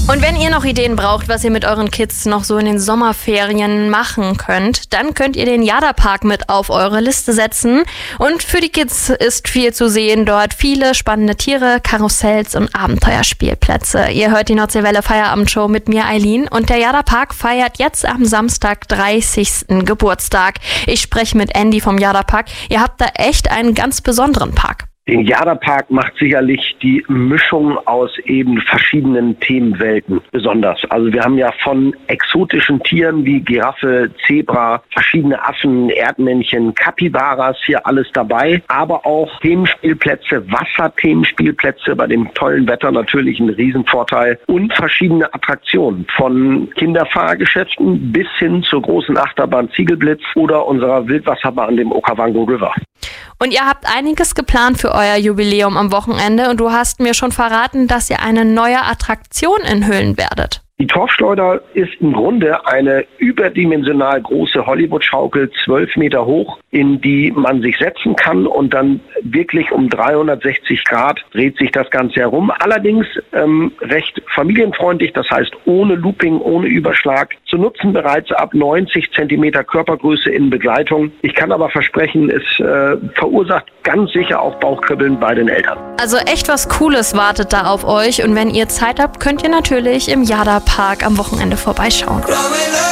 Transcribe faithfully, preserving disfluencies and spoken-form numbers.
Und wenn ihr noch Ideen braucht, was ihr mit euren Kids noch so in den Sommerferien machen könnt, dann könnt ihr den Jada-Park mit auf eure Liste setzen. Und für die Kids ist viel zu sehen dort. Viele spannende Tiere, Karussells und Abenteuerspielplätze. Ihr hört die Nordseewelle Feierabendshow mit mir, Eileen. Und der Jada-Park feiert jetzt am Samstag dreißigsten Geburtstag. Ich spreche mit Andy vom Jada-Park. Ihr habt da echt einen ganz besonderen Park. Den Jada-Park macht sicherlich die Mischung aus eben verschiedenen Themenwelten besonders. Also wir haben ja von exotischen Tieren wie Giraffe, Zebra, verschiedene Affen, Erdmännchen, Kapibaras hier alles dabei, aber auch Themenspielplätze, Wasserthemenspielplätze, bei dem tollen Wetter natürlich ein Riesenvorteil und verschiedene Attraktionen von Kinderfahrgeschäften bis hin zur großen Achterbahn Ziegelblitz oder unserer Wildwasserbahn, dem Okavango River. Und ihr habt einiges geplant für euer Jubiläum am Wochenende und du hast mir schon verraten, dass ihr eine neue Attraktion enthüllen werdet. Die Torfschleuder ist im Grunde eine überdimensional große Hollywood-Schaukel, zwölf Meter hoch, in die man sich setzen kann und dann wirklich um dreihundertsechzig Grad dreht sich das Ganze herum. Allerdings ähm, recht familienfreundlich, das heißt ohne Looping, ohne Überschlag, zu nutzen bereits ab neunzig Zentimeter Körpergröße in Begleitung. Ich kann aber versprechen, es äh, verursacht ganz sicher auch Bauchkribbeln bei den Eltern. Also echt was Cooles wartet da auf euch und wenn ihr Zeit habt, könnt ihr natürlich im Jada Park am Wochenende vorbeischauen.